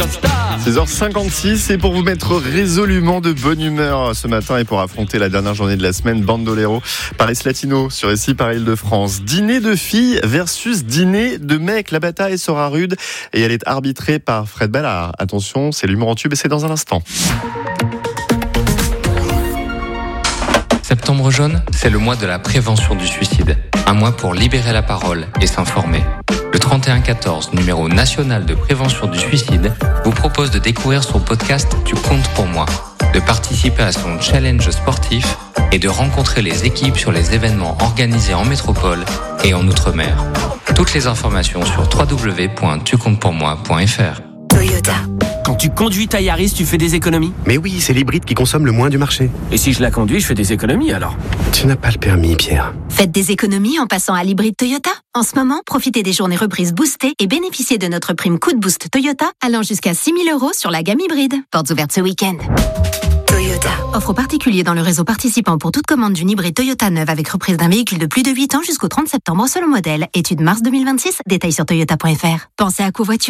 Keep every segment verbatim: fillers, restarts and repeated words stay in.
six heures cinquante-six et pour vous mettre résolument de bonne humeur ce matin et pour affronter la dernière journée de la semaine, Bandolero, Paris Latino sur ici par Île-de-France. Dîner de filles versus dîner de mecs. La bataille sera rude et elle est arbitrée par Fred Ballard. Attention, c'est l'humour en tube et c'est dans un instant. Septembre jaune, c'est le mois de la prévention du suicide. Un mois pour libérer la parole et s'informer. Le trente et un quatorze, numéro national de prévention du suicide, vous propose de découvrir son podcast « Tu comptes pour moi », de participer à son challenge sportif et de rencontrer les équipes sur les événements organisés en métropole et en Outre-mer. Toutes les informations sur w w w point tu comptes pour moi point f r. Toyota. Quand tu conduis ta Yaris, tu fais des économies ? Mais oui, c'est l'hybride qui consomme le moins du marché. Et si je la conduis, je fais des économies alors ? Tu n'as pas le permis, Pierre. Faites des économies en passant à l'hybride Toyota. En ce moment, profitez des journées reprises boostées et bénéficiez de notre prime coup de boost Toyota allant jusqu'à six mille euros sur la gamme hybride. Portes ouvertes ce week-end. Toyota. Offre aux particuliers dans le réseau participant pour toute commande d'une hybride Toyota neuve avec reprise d'un véhicule de plus de huit ans jusqu'au trente septembre selon modèle. Étude mars deux mille vingt-six. Détails sur toyota point f r. Pensez à covoiturer ?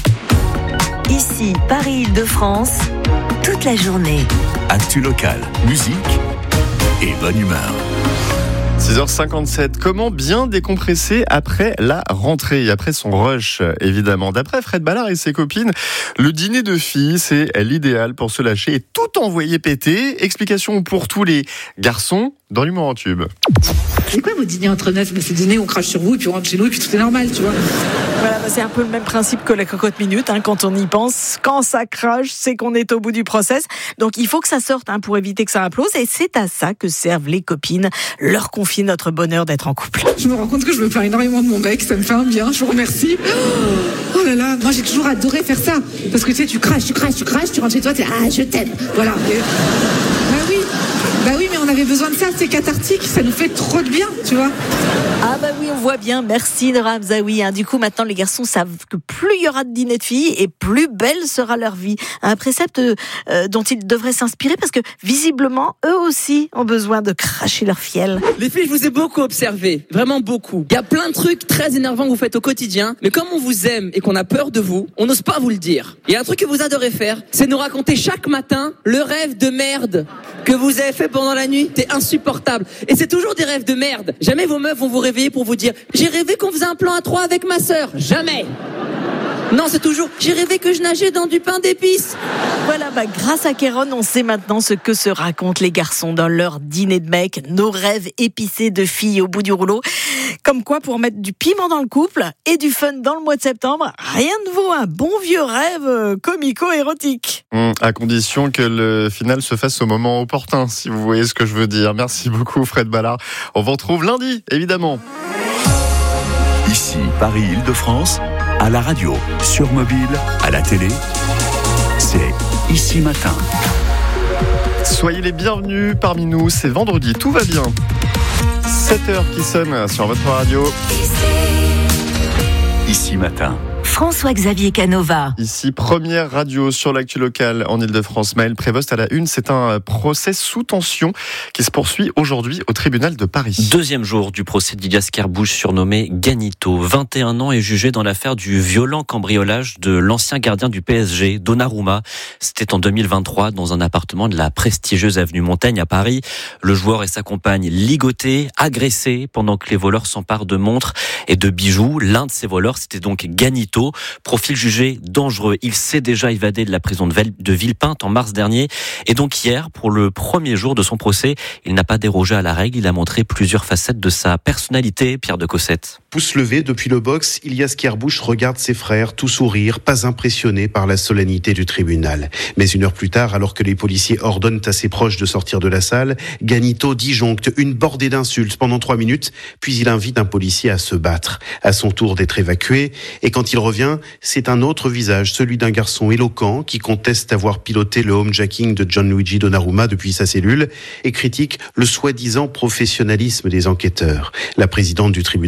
Ici, Paris-Île-de-France, toute la journée. Actu local, musique et bonne humeur. six heures cinquante-sept, comment bien décompresser après la rentrée, après son rush, évidemment. D'après Fred Ballard et ses copines, le dîner de filles, c'est l'idéal pour se lâcher et tout envoyer péter. Explication pour tous les garçons dans l'humour en tube. C'est quoi vos dîners entre neufs ? C'est dîner, on crache sur vous et puis on rentre chez nous et puis tout est normal, tu vois. Voilà, c'est un peu le même principe que la cocotte minute, hein, quand on y pense. Quand ça crache, c'est qu'on est au bout du process. Donc il faut que ça sorte hein, pour éviter que ça implose. Et c'est à ça que servent les copines. Leur confier notre bonheur d'être en couple. Je me rends compte que je me plains énormément de mon mec, ça me fait un bien, je vous remercie. Oh là là, moi j'ai toujours adoré faire ça. Parce que tu sais, tu craches, tu craches, tu craches, tu rentres chez toi, tu es ah, je t'aime. Voilà. Et... Bah oui. Bah oui, mais on avait besoin de ça, c'est cathartique, ça nous fait trop de bien, tu vois. Ah bah oui, on voit bien, merci Nora Hamzaoui. Hein. Du coup, maintenant, les garçons savent que plus il y aura de dîners de filles et plus belle sera leur vie. Un précepte euh, dont ils devraient s'inspirer parce que, visiblement, eux aussi ont besoin de cracher leur fiel. Les filles, je vous ai beaucoup observé, vraiment beaucoup. Il y a plein de trucs très énervants que vous faites au quotidien, mais comme on vous aime et qu'on a peur de vous, on n'ose pas vous le dire. Il y a un truc que vous adorez faire, c'est nous raconter chaque matin le rêve de merde que vous avez fait pendant la nuit. C'est insupportable. Et c'est toujours des rêves de merde. Jamais vos meufs vont vous réveiller pour vous dire « J'ai rêvé qu'on faisait un plan à trois avec ma sœur. » Jamais. Non, c'est toujours « J'ai rêvé que je nageais dans du pain d'épices. » Voilà, bah, grâce à Kéron, on sait maintenant ce que se racontent les garçons dans leur dîner de mecs, nos rêves épicés de filles au bout du rouleau. Comme quoi, pour mettre du piment dans le couple et du fun dans le mois de septembre, rien ne vaut un bon vieux rêve comico-érotique. Mmh, à condition que le final se fasse au moment opportun, si vous voyez ce que je veux dire. Merci beaucoup Fred Ballard. On vous retrouve lundi, évidemment. Ici, Paris-Île-de-France, à la radio, sur mobile, à la télé, c'est Ici Matin. Soyez les bienvenus parmi nous, c'est vendredi, tout va bien. sept heures qui sonnent sur votre radio. Ici Matin. François-Xavier Canova. Ici, première radio sur l'actu locale en Île-de-France. Maël Prévost à la une, c'est un procès sous tension qui se poursuit aujourd'hui au tribunal de Paris. Deuxième jour du procès d'Ilias Kerbouje, surnommé Ganito. vingt et un ans est jugé dans l'affaire du violent cambriolage de l'ancien gardien du P S G, Donnarumma. C'était en deux mille vingt-trois dans un appartement de la prestigieuse avenue Montaigne à Paris. Le joueur et sa compagne ligotés, agressés pendant que les voleurs s'emparent de montres et de bijoux. L'un de ces voleurs, c'était donc Ganito. Profil jugé dangereux. Il s'est déjà évadé de la prison de Villepinte en mars dernier. Et donc hier, pour le premier jour de son procès, il n'a pas dérogé à la règle. Il a montré plusieurs facettes de sa personnalité, Pierre de Cossette. Pouce levé depuis le box, Ilias Kerbouje regarde ses frères, tout sourire, pas impressionné par la solennité du tribunal. Mais une heure plus tard, alors que les policiers ordonnent à ses proches de sortir de la salle, Ganito disjoncte une bordée d'insultes pendant trois minutes, puis il invite un policier à se battre. À son tour d'être évacué, et quand il revient, c'est un autre visage, celui d'un garçon éloquent qui conteste avoir piloté le homejacking de Gianluigi Donnarumma depuis sa cellule et critique le soi-disant professionnalisme des enquêteurs. La présidente du tribunal reconnaît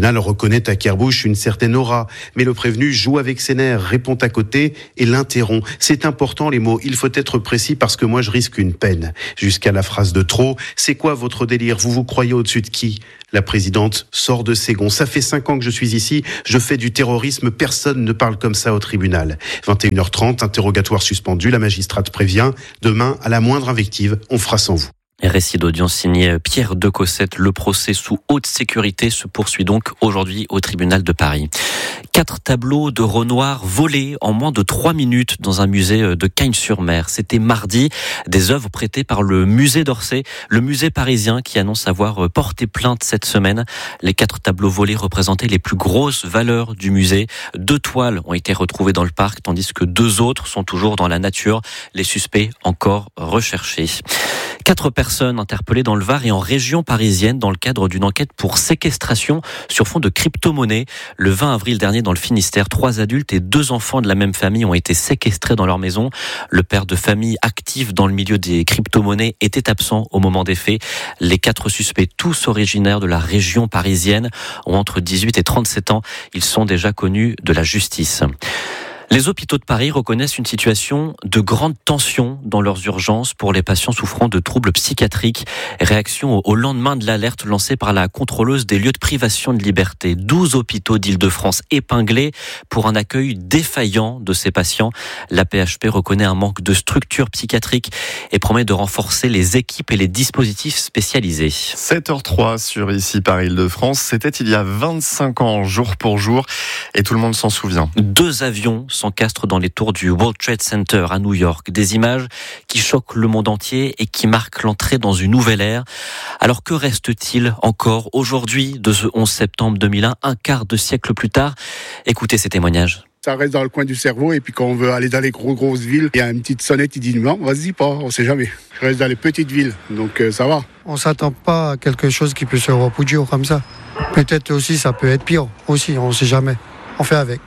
reconnaît à Kerrbouche une certaine aura. Mais le prévenu joue avec ses nerfs, répond à côté et l'interrompt. C'est important les mots, il faut être précis parce que moi je risque une peine. Jusqu'à la phrase de trop, c'est quoi votre délire? Vous vous croyez au-dessus de qui? La présidente sort de ses gonds. Ça fait cinq ans que je suis ici, je fais du terrorisme, personne ne parle comme ça au tribunal. vingt et une heures trente, interrogatoire suspendu, la magistrate prévient, demain, à la moindre invective, on fera sans vous. Récit d'audience signé Pierre de Cossette. Le procès sous haute sécurité se poursuit donc aujourd'hui au tribunal de Paris. Quatre tableaux de Renoir volés en moins de trois minutes dans un musée de Cagnes-sur-Mer. C'était mardi. Des œuvres prêtées par le musée d'Orsay, le musée parisien qui annonce avoir porté plainte cette semaine. Les quatre tableaux volés représentaient les plus grosses valeurs du musée. Deux toiles ont été retrouvées dans le parc, tandis que deux autres sont toujours dans la nature. Les suspects encore recherchés. Quatre personnes interpellées dans le Var et en région parisienne dans le cadre d'une enquête pour séquestration sur fond de crypto-monnaie. Le vingt avril dernier dans le Finistère, trois adultes et deux enfants de la même famille ont été séquestrés dans leur maison. Le père de famille actif dans le milieu des crypto-monnaies était absent au moment des faits. Les quatre suspects, tous originaires de la région parisienne, ont entre dix-huit et trente-sept ans. Ils sont déjà connus de la justice. Les hôpitaux de Paris reconnaissent une situation de grande tension dans leurs urgences pour les patients souffrant de troubles psychiatriques. Réaction au lendemain de l'alerte lancée par la contrôleuse des lieux de privation de liberté. douze hôpitaux d'Île-de-France épinglés pour un accueil défaillant de ces patients. La P H P reconnaît un manque de structure psychiatrique et promet de renforcer les équipes et les dispositifs spécialisés. sept heures trois sur Ici Paris Île-de-France. C'était il y a vingt-cinq ans, jour pour jour, et tout le monde s'en souvient. Deux avions s'encastrent dans les tours du World Trade Center à New York. Des images qui choquent le monde entier et qui marquent l'entrée dans une nouvelle ère. Alors que reste-t-il encore aujourd'hui de ce onze septembre deux mille un, un quart de siècle plus tard? Écoutez ces témoignages. Ça reste dans le coin du cerveau et puis quand on veut aller dans les gros grosses villes, il y a une petite sonnette qui dit non, vas-y pas, on sait jamais. Je reste dans les petites villes, donc euh, ça va. On s'attend pas à quelque chose qui peut se reproduire comme ça. Peut-être aussi ça peut être pire aussi, on sait jamais. On fait avec.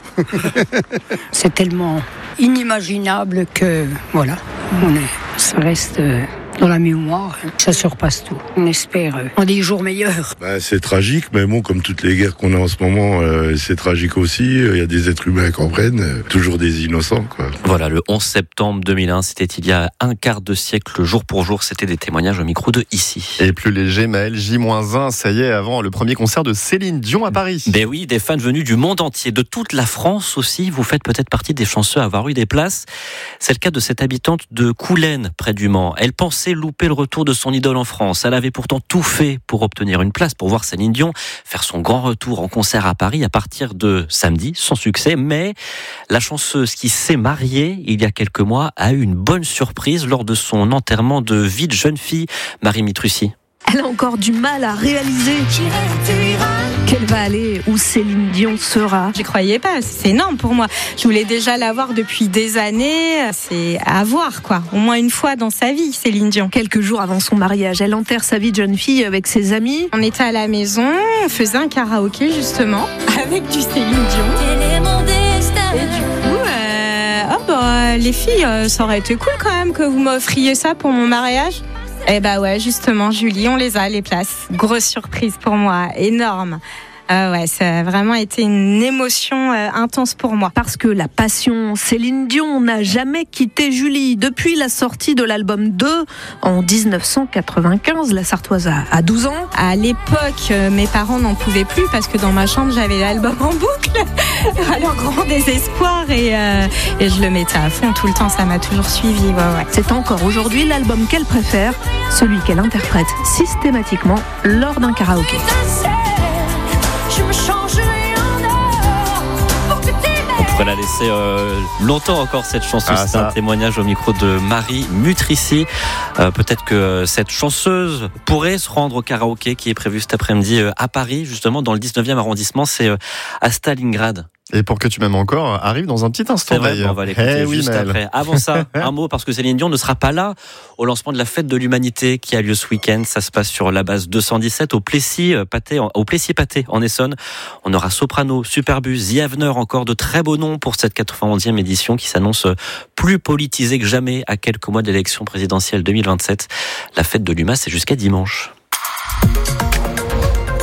C'est tellement inimaginable que voilà, on est, ça reste dans la mémoire, ça surpasse tout. On espère en des jours meilleurs. Bah, c'est tragique, mais bon, comme toutes les guerres qu'on a en ce moment, euh, c'est tragique aussi. Il y a des êtres humains qui en prennent, euh, toujours des innocents, quoi. Voilà, le onze septembre deux mille un, c'était il y a un quart de siècle, jour pour jour, c'était des témoignages au micro de Ici. Et plus léger, Maël, J moins un, ça y est, avant le premier concert de Céline Dion à Paris. Ben oui, des fans venus du monde entier, de toute la France aussi. Vous faites peut-être partie des chanceux à avoir eu des places. C'est le cas de cette habitante de Coulennes, près du Mans. Elle pensait louper le retour de son idole en France. Elle avait pourtant tout fait pour obtenir une place, pour voir Céline Dion faire son grand retour en concert à Paris à partir de samedi, sans succès. Mais la chanceuse qui s'est mariée il y a quelques mois a eu une bonne surprise lors de son enterrement de vie de jeune fille, Marie Mitrucci. Elle a encore du mal à réaliser qu'elle va aller où Céline Dion sera. Je croyais pas, c'est énorme pour moi. Je voulais déjà la voir depuis des années. C'est à voir, quoi. Au moins une fois dans sa vie, Céline Dion. Quelques jours avant son mariage, elle enterre sa vie de jeune fille avec ses amis. On était à la maison, on faisait un karaoké justement, avec du Céline Dion. Et du coup, euh, oh bah, les filles, euh, ça aurait été cool quand même que vous m'offriez ça pour mon mariage. Eh bah ouais, justement, Julie, on les a, les places. Grosse surprise pour moi, énorme. Euh, ouais, ça a vraiment été une émotion euh, intense pour moi. Parce que la passion Céline Dion n'a jamais quitté Julie. Depuis la sortie de l'album deux en dix-neuf cent quatre-vingt-quinze, la Sartoise a douze ans. À l'époque, euh, mes parents n'en pouvaient plus parce que dans ma chambre, j'avais l'album en boucle. À leur grand désespoir et, euh, et je le mettais à fond tout le temps, ça m'a toujours suivi. Ouais, ouais. C'est encore aujourd'hui l'album qu'elle préfère, celui qu'elle interprète systématiquement lors d'un karaoké. On pourrait la laisser euh, longtemps encore cette chanson. Ah, c'est un témoignage au micro de Marie Mitrucci. Euh, peut-être que cette chanceuse pourrait se rendre au karaoké qui est prévu cet après-midi euh, à Paris, justement dans le dix-neuvième arrondissement, c'est euh, à Stalingrad. Et pour que tu m'aimes encore, arrive dans un petit instant. C'est vrai, on va l'écouter hey, juste oui, après. Avant ça, un mot, parce que Céline Dion ne sera pas là au lancement de la fête de l'humanité qui a lieu ce week-end. Ça se passe sur la base deux cent dix-sept au Plessis-Pâté, au Plessis-Pâté en Essonne. On aura Soprano, Superbus, The Avener, encore de très beaux noms pour cette quatre-vingt-onzième édition qui s'annonce plus politisée que jamais à quelques mois de l'élection présidentielle deux mille vingt-sept. La fête de l'U M A, c'est jusqu'à dimanche.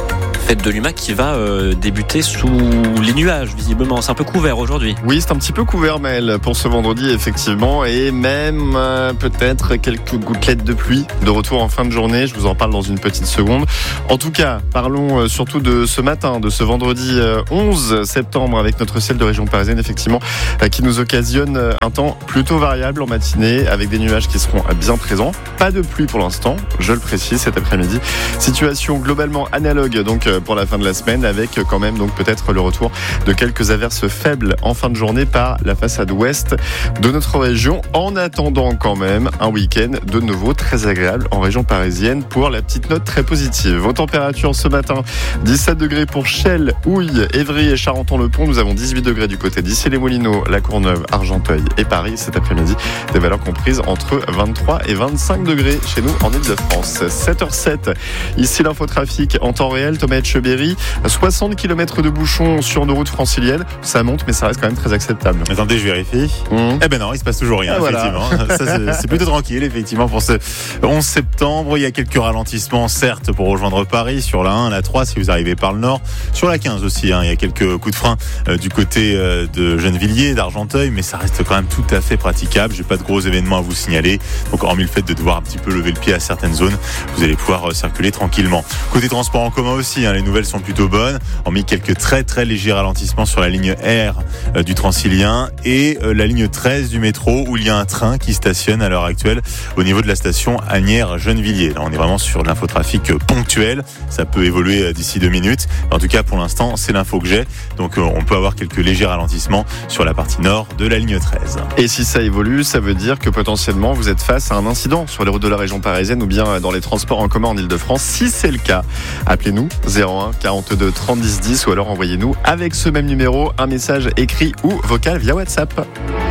fête de l'Humain qui va euh, débuter sous les nuages, visiblement. C'est un peu couvert aujourd'hui. Oui, c'est un petit peu couvert, Maël, pour ce vendredi, effectivement. Et même euh, peut-être quelques gouttelettes de pluie de retour en fin de journée. Je vous en parle dans une petite seconde. En tout cas, parlons euh, surtout de ce matin, de ce vendredi euh, onze septembre, avec notre ciel de région parisienne, effectivement, euh, qui nous occasionne euh, un temps plutôt variable en matinée, avec des nuages qui seront bien présents. Pas de pluie pour l'instant, je le précise, cet après-midi. Situation globalement analogue donc pour la fin de la semaine, avec quand même donc peut-être le retour de quelques averses faibles en fin de journée par la façade ouest de notre région, en attendant quand même un week-end de nouveau très agréable en région parisienne pour la petite note très positive. Vos températures ce matin, dix-sept degrés pour Chelles, Houille, Évry et Charenton-le-Pont. Nous avons dix-huit degrés du côté d'Issy-les-Moulineaux, La Courneuve, Argenteuil et Paris cet après-midi. Des valeurs comprises entre vingt-trois et vingt-cinq degrés chez nous en Ile-de-France. sept heures sept, ici l'infotrafic en temps réel. Thomas Etcheberry, soixante kilomètres de bouchons sur nos routes franciliennes. Ça monte, mais ça reste quand même très acceptable. Attendez, je vérifie. Mmh. Eh ben non, il se passe toujours rien, ah, effectivement. Voilà. Ça, c'est, c'est plutôt tranquille, effectivement, pour ce onze septembre. Il y a quelques ralentissements, certes, pour rejoindre Paris, sur la un, la trois, si vous arrivez par le nord. Sur la quinze aussi, hein, il y a quelques coups de frein euh, du côté euh, de Gennevilliers, d'Argenteuil, mais ça reste quand même tout à fait praticable. J'ai pas de gros événements à vous signaler. Donc, hormis le fait de devoir un petit peu lever le pied à certaines zones, vous allez pouvoir euh, circuler tranquillement. Côté transport en commun aussi, hein, les nouvelles sont plutôt bonnes. Hormis quelques très très légers ralentissements sur la ligne R euh, du Transilien et euh, la ligne treize du métro, où il y a un train qui stationne à l'heure actuelle au niveau de la station Asnières-Gennevilliers. Là, on est vraiment sur l'infotrafic euh, ponctuel. Ça peut évoluer euh, d'ici deux minutes. En tout cas, pour l'instant, c'est l'info que j'ai. Donc, euh, on peut avoir quelques légers ralentissements sur la partie nord de la ligne treize. Et si ça évolue, ça veut dire que potentiellement vous êtes face à un incident sur les routes de la région parisienne ou bien dans les transports en commun en Ile-de-France. Si c'est le cas, appelez-nous zéro un quarante-deux trente dix dix ou alors envoyez-nous avec ce même numéro un message écrit ou vocal via WhatsApp.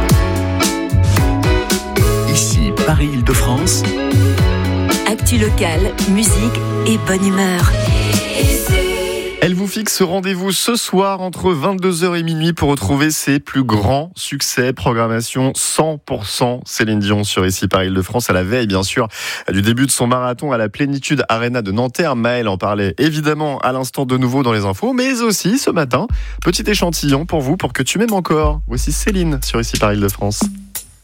Ici Paris-Île-de-France. Actu locale, musique et bonne humeur. Elle vous fixe rendez-vous ce soir entre vingt-deux heures et minuit pour retrouver ses plus grands succès. Programmation cent pour cent Céline Dion sur Ici Paris-Île-de-France, à la veille bien sûr du début de son marathon à la Plénitude Arena de Nanterre. Maël en parlait évidemment à l'instant de nouveau dans les infos, mais aussi ce matin, petit échantillon pour vous pour que tu m'aimes encore. Voici Céline sur Ici Paris-Île-de-France.